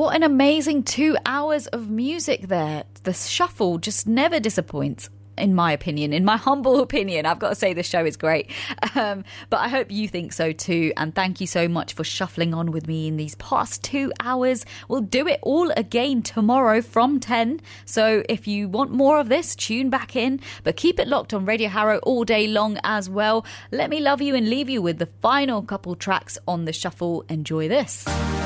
What an amazing 2 hours of music there. The shuffle just never disappoints. In my opinion, in my humble opinion, I've got to say the show is great. But I hope you think so too. And thank you so much for shuffling on with me in these past 2 hours. We'll do it all again tomorrow from 10. So if you want more of this, tune back in. But keep it locked on Radio Harrow all day long as well. Let me love you and leave you with the final couple tracks on the shuffle. Enjoy this.